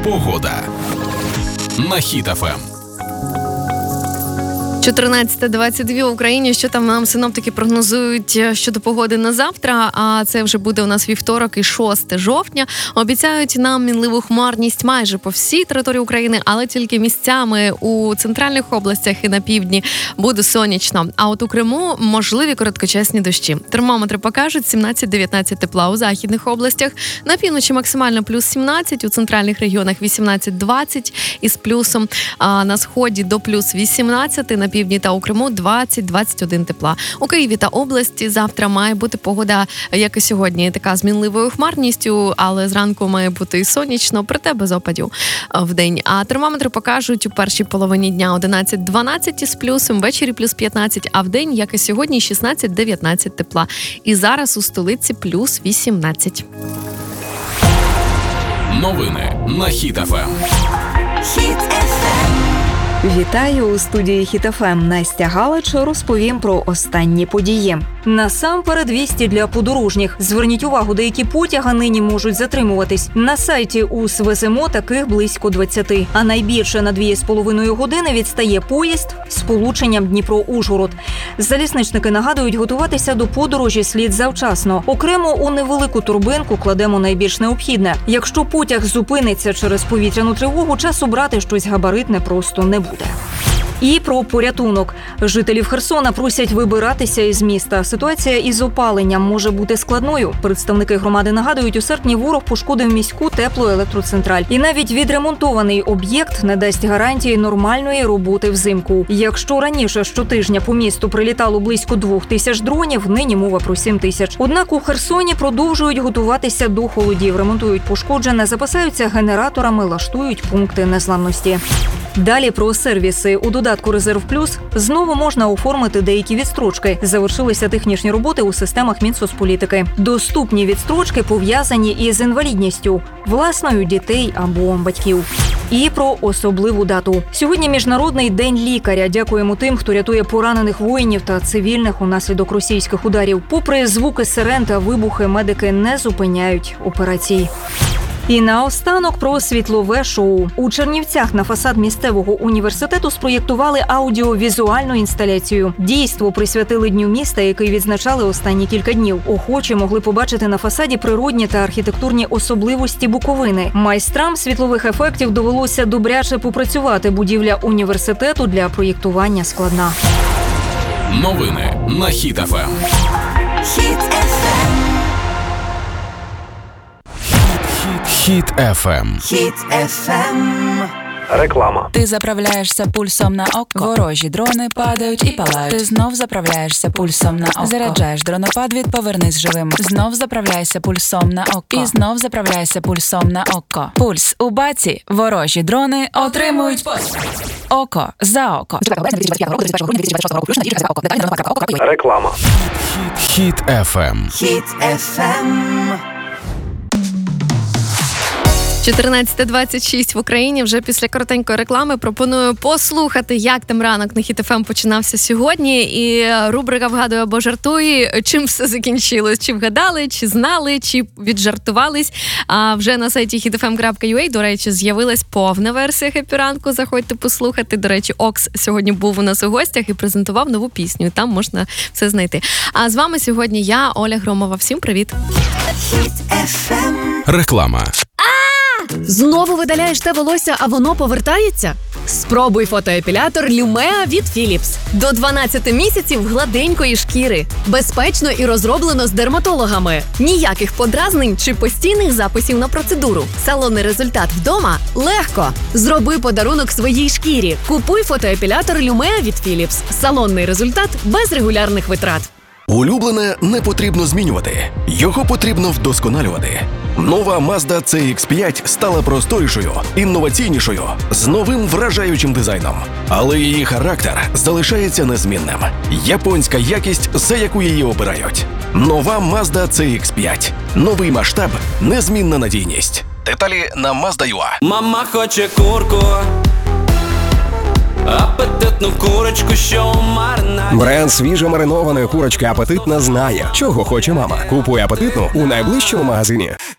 Погода на Хіт ФМ. 14:22 в Україні. Що там нам синоптики прогнозують щодо погоди на завтра, а це вже буде у нас вівторок і 6 жовтня. Обіцяють нам мінливу хмарність майже по всій території України, але тільки місцями у центральних областях і на півдні буде сонячно. А от у Криму можливі короткочасні дощі. Термометри покажуть 17-19 тепла у західних областях. На півночі максимально плюс 17, у центральних регіонах 18-20 із плюсом. А на сході до плюс 18, на півдні та у Криму 20-21 тепла. У Києві та області завтра має бути погода, як і сьогодні, така з мінливою хмарністю, але зранку має бути і сонячно, проте без опадів в день. А термометри покажуть у першій половині дня 11-12 із плюсом, ввечері плюс 15, а в день, як і сьогодні, 16-19 тепла. І зараз у столиці плюс 18. Новини на Хіт ФМ. Хіт ФМ. Вітаю у студії Хіт ФМ. Настя Галич розповім про останні події. Насамперед вісті для подорожніх. Зверніть увагу, деякі потяги нині можуть затримуватись. На сайті УС веземо таких близько 20. А найбільше на 2,5 години відстає поїзд з полученням Дніпро-Ужгород. Залізничники нагадують, готуватися до подорожі слід завчасно. Окремо у невелику торбинку кладемо найбільш необхідне. Якщо потяг зупиниться через повітряну тривогу, часу брати щось габаритне просто не буде. І про порятунок. Жителів Херсона просять вибиратися із міста. Ситуація із опаленням може бути складною. Представники громади нагадують, у серпні ворог пошкодив міську теплоелектроцентраль. І навіть відремонтований об'єкт не дасть гарантії нормальної роботи взимку. Якщо раніше щотижня по місту прилітало близько 2000 дронів, нині мова про 7000. Однак у Херсоні продовжують готуватися до холодів. Ремонтують пошкоджене, запасаються генераторами, лаштують пункти незламності. Далі про сервіси. У додатку «Резерв Плюс» знову можна оформити деякі відстрочки. Завершилися технічні роботи у системах Мінсоцполітики. Доступні відстрочки пов'язані із інвалідністю, власною дітей або батьків. І про особливу дату. Сьогодні Міжнародний день лікаря. Дякуємо тим, хто рятує поранених воїнів та цивільних унаслідок російських ударів. Попри звуки сирен та вибухи, медики не зупиняють операцій. І наостанок про світлове шоу. У Чернівцях на фасад місцевого університету спроєктували аудіовізуальну інсталяцію. Дійство присвятили Дню міста, який відзначали останні кілька днів. Охочі могли побачити на фасаді природні та архітектурні особливості Буковини. Майстрам світлових ефектів довелося добряче попрацювати. Будівля університету для проєктування складна. Новини на Хіт ФМ. Хіт ФМ. Хіт ФМ. Хіт ФМ. Реклама. Ти заправляєшся пульсом на око. Ворожі дрони падають і палають. Ти знов заправляєшся пульсом на око. Заряджаєш дронопад від «Повернись живим». Знов заправляйся пульсом на око. І знов заправляйся пульсом на око. Пульс у баці. Ворожі дрони отримують око за око. Реклама. Хіт ФМ. Хіт ФМ. 14:26 в Україні. Вже після коротенької реклами пропоную послухати, як там ранок на Хіт ФМ починався сьогодні. І рубрика «Вгадуй або жартуй», чим все закінчилось. Чи вгадали, чи знали, чи віджартувались. А вже на сайті hitfm.ua, до речі, з'явилась повна версія «Хеппі ранку». Заходьте послухати. До речі, Окс сьогодні був у нас у гостях і презентував нову пісню. Там можна все знайти. А з вами сьогодні я, Оля Громова. Всім привіт! Хіт ФМ. Реклама. Знову видаляєш те волосся, а воно повертається? Спробуй фотоепілятор Lumea від Philips. До 12 місяців гладенької шкіри. Безпечно і розроблено з дерматологами. Ніяких подразнень чи постійних записів на процедуру. Салонний результат вдома – легко. Зроби подарунок своїй шкірі. Купуй фотоепілятор Lumea від Philips. Салонний результат без регулярних витрат. Улюблене не потрібно змінювати. Його потрібно вдосконалювати. Нова Mazda CX-5 стала просторішою, інноваційнішою, з новим вражаючим дизайном. Але її характер залишається незмінним. Японська якість, за яку її обирають. Нова Mazda CX-5. Новий масштаб, незмінна надійність. Деталі на Mazda.ua. Мама хоче курку, апетитну курочку, що марна. Бренд свіжо-маринованої курочки «Апетитна» знає, чого хоче мама. Купуй апетитну у найближчому магазині.